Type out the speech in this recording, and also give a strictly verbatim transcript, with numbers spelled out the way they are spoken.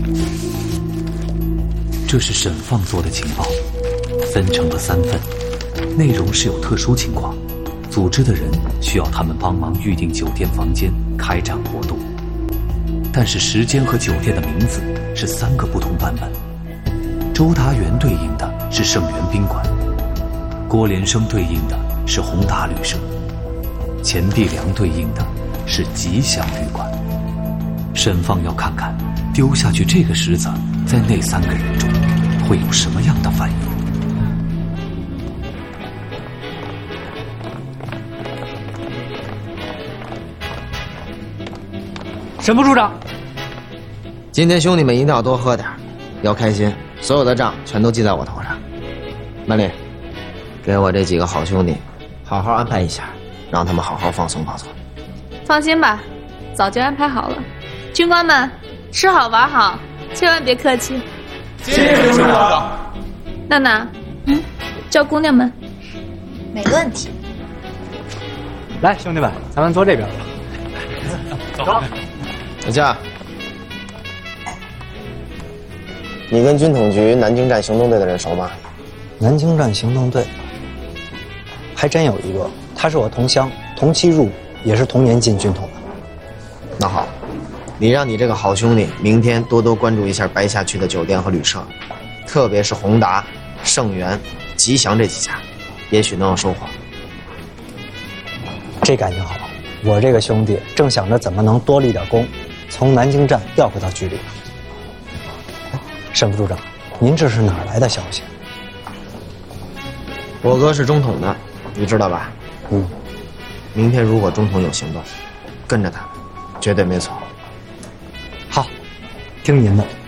这是沈放做的情报，分成了三份，内容是有特殊情况，组织的人需要他们帮忙预订酒店房间，开展活动。但是时间和酒店的名字是三个不同版本。周达元对应的是盛源宾馆，郭连生对应的是宏达旅社，钱必良对应的是吉祥旅馆。沈放要看看丢下去这个石子在那三个人中会有什么样的反应。 沈副处长， 今天兄弟们一定要多喝点，要开心，所有的账全都记在我头上。曼丽，给我这几个好兄弟好好安排一下，让他们好好放松放松。 放心吧，早就安排好了。军官们，吃好玩好，千万别客气。 谢谢首长。 娜娜，嗯，叫姑娘们。 没问题。 来，兄弟们，咱们坐这边吧。 走。 小夏，你跟军统局南京站行动队的人熟吗？ 南京站行动队还真有一个，他是我同乡，同期入伍，也是同年进军统的。 那好，你让你这个好兄弟明天多多关注一下白下区的酒店和旅社，特别是宏达、盛源、吉祥这几家，也许能有收获。 这感情好，我这个兄弟正想着怎么能多立点功，从南京站调回到局里。沈副处长，您这是哪儿来的消息？ 我哥是中统的，你知道吧？ 嗯。 明天如果中统有行动，跟着他，绝对没错。 好，听您的。